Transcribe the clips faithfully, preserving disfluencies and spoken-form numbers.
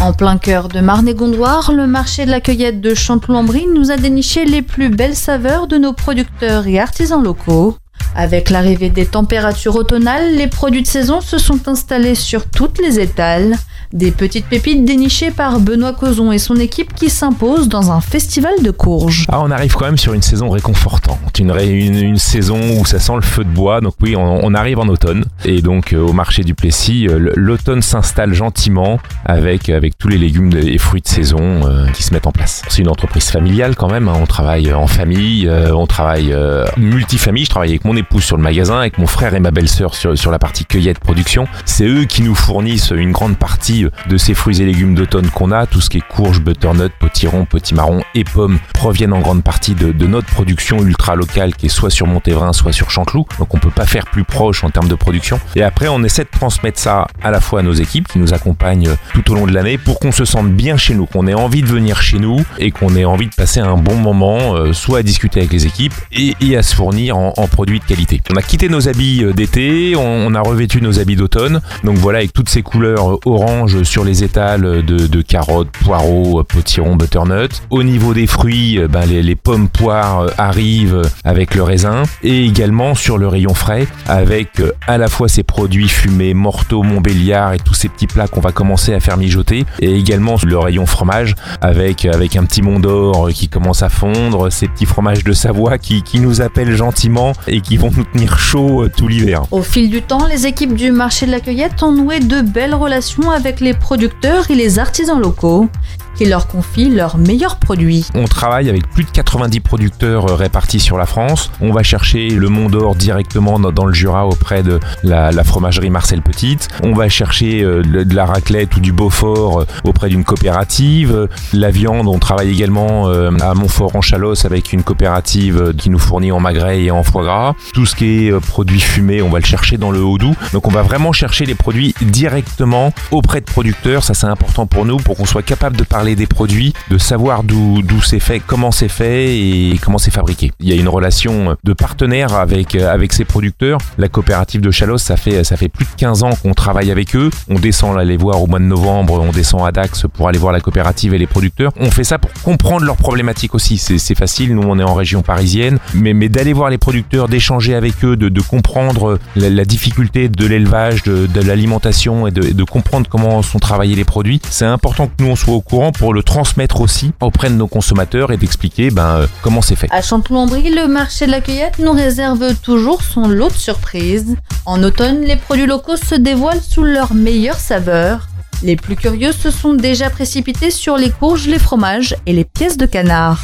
En plein cœur de Marne-et-Gondoire, le marché de la cueillette de Chanteloup-en-Brie nous a déniché les plus belles saveurs de nos producteurs et artisans locaux. Avec l'arrivée des températures automnales, les produits de saison se sont installés sur toutes les étals. Des petites pépites dénichées par Benoît Cozon et son équipe qui s'imposent dans un festival de courges. Ah, on arrive quand même sur une saison réconfortante, une, une, une saison où ça sent le feu de bois. Donc oui, on, on arrive en automne. Et donc euh, au marché du Plessis, euh, l'automne s'installe gentiment avec, avec tous les légumes et fruits de saison euh, qui se mettent en place. C'est une entreprise familiale quand même, hein. On travaille en famille, euh, on travaille euh, multifamille. Je travaille avec mon épouse sur le magasin, avec mon frère et ma belle-sœur sur, sur la partie cueillette production. C'est eux qui nous fournissent une grande partie de ces fruits et légumes d'automne qu'on a. Tout ce qui est courges, butternut, potiron, potimarron et pommes proviennent en grande partie de, de notre production ultra locale qui est soit sur Montévrain, soit sur Chanteloup. Donc on peut pas faire plus proche en termes de production. Et après on essaie de transmettre ça à la fois à nos équipes qui nous accompagnent tout au long de l'année pour qu'on se sente bien chez nous, qu'on ait envie de venir chez nous et qu'on ait envie de passer un bon moment, euh, soit à discuter avec les équipes et, et à se fournir en, en produits de qualité. On a quitté nos habits d'été, on, on a revêtu nos habits d'automne. Donc voilà, avec toutes ces couleurs orange sur les étals de, de carottes, poireaux, potirons, butternut. Au niveau des fruits, ben les, les pommes poires arrivent avec le raisin et également sur le rayon frais avec à la fois ces produits fumés, morteau, montbéliard et tous ces petits plats qu'on va commencer à faire mijoter et également le rayon fromage avec, avec un petit Mont d'Or qui commence à fondre, ces petits fromages de Savoie qui, qui nous appellent gentiment et qui vont nous tenir chaud tout l'hiver. Au fil du temps, les équipes du marché de la cueillette ont noué de belles relations avec les producteurs et les artisans locaux qui leur confient leurs meilleurs produits. On travaille avec plus de quatre-vingt-dix producteurs répartis sur la France. On va chercher le Mont d'Or directement dans le Jura auprès de la, la fromagerie Marcel Petite. On va chercher de la raclette ou du Beaufort auprès d'une coopérative. La viande, on travaille également à Montfort-en-Chalosse avec une coopérative qui nous fournit en magret et en foie gras. Tout ce qui est produits fumés, on va le chercher dans le Haut-Doubs. Donc on va vraiment chercher les produits directement auprès de producteurs. Ça, c'est important pour nous pour qu'on soit capable de parler des produits, de savoir d'où, d'où c'est fait, comment c'est fait et comment c'est fabriqué. Il y a une relation de partenaire avec, avec ces producteurs. La coopérative de Chalosse, ça fait, ça fait plus de quinze ans qu'on travaille avec eux. On descend là les voir au mois de novembre, on descend à Dax pour aller voir la coopérative et les producteurs. On fait ça pour comprendre leurs problématiques aussi. C'est, c'est facile, nous on est en région parisienne, mais, mais d'aller voir les producteurs, d'échanger avec eux, de, de comprendre la, la difficulté de l'élevage, de, de l'alimentation et de, de comprendre comment sont travaillés les produits. C'est important que nous on soit au courant pour le transmettre aussi auprès de nos consommateurs et d'expliquer ben, euh, comment c'est fait. À Chanteloup-en-Brie, le marché de la cueillette nous réserve toujours son lot de surprises. En automne, les produits locaux se dévoilent sous leur meilleure saveur. Les plus curieux se sont déjà précipités sur les courges, les fromages et les pièces de canard.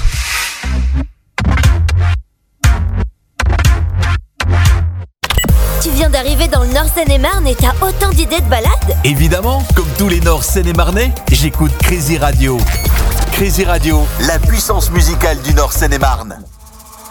Tu viens d'arriver dans le Nord Seine-et-Marne et t'as autant d'idées de balades ? Évidemment, comme tous les Nord Seine-et-Marnais, j'écoute Crazy Radio. Crazy Radio, la puissance musicale du Nord Seine-et-Marne.